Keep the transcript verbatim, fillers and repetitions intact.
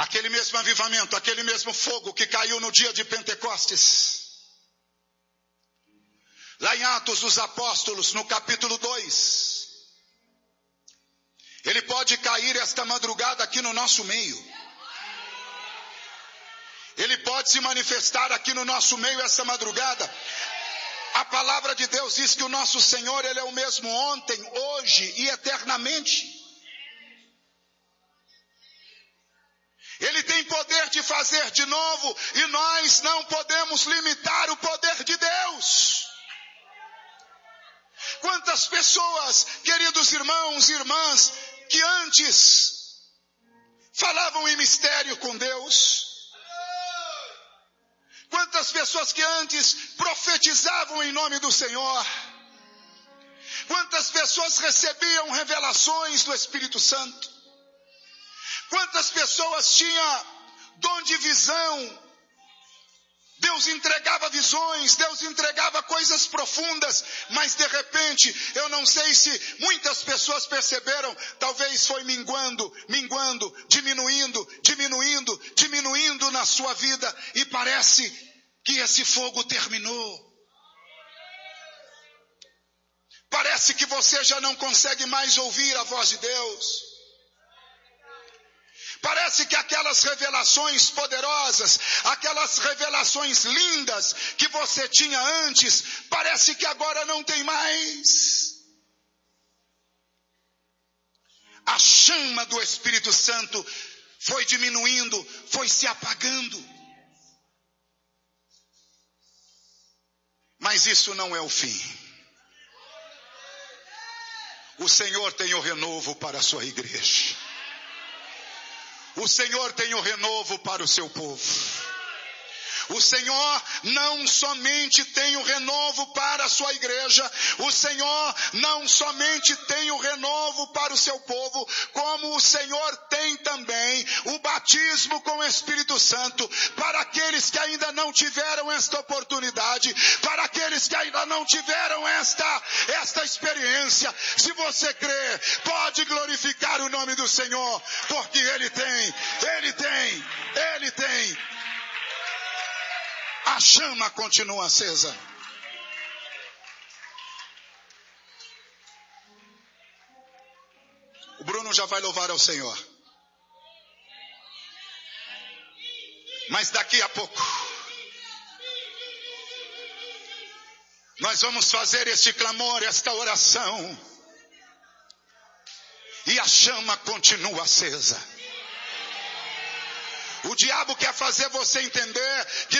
Aquele mesmo avivamento, aquele mesmo fogo que caiu no dia de Pentecostes. Lá em Atos dos Apóstolos, no capítulo dois. Ele pode cair esta madrugada aqui no nosso meio. Ele pode se manifestar aqui no nosso meio essa madrugada. A palavra de Deus diz que o nosso Senhor, Ele é o mesmo ontem, hoje e eternamente. Ele tem poder de fazer de novo e nós não podemos limitar o poder de Deus. Quantas pessoas, queridos irmãos e irmãs, que antes falavam em mistério com Deus. Quantas pessoas que antes profetizavam em nome do Senhor. Quantas pessoas recebiam revelações do Espírito Santo. Quantas pessoas tinham dom de visão. Deus entregava visões, Deus entregava coisas profundas, mas de repente, eu não sei se muitas pessoas perceberam, talvez foi minguando, minguando, diminuindo, diminuindo, diminuindo na sua vida, e parece que esse fogo terminou. Parece que você já não consegue mais ouvir a voz de Deus. Parece que aquelas revelações poderosas, aquelas revelações lindas que você tinha antes, parece que agora não tem mais. A chama do Espírito Santo foi diminuindo, foi se apagando. Mas isso não é o fim. O Senhor tem o renovo para a sua igreja. O Senhor tem o renovo para o seu povo. O Senhor não somente tem o renovo para a sua igreja, o Senhor não somente tem o renovo para o seu povo, como o Senhor tem também o batismo com o Espírito Santo, para aqueles que ainda não tiveram esta oportunidade, para aqueles que ainda não tiveram esta, esta experiência. Se você crê, pode glorificar o nome do Senhor, porque Ele tem, Ele tem, Ele tem. A chama continua acesa. O Bruno já vai louvar ao Senhor. Mas daqui a pouco, nós vamos fazer este clamor, esta oração. E a chama continua acesa. O diabo quer fazer você entender que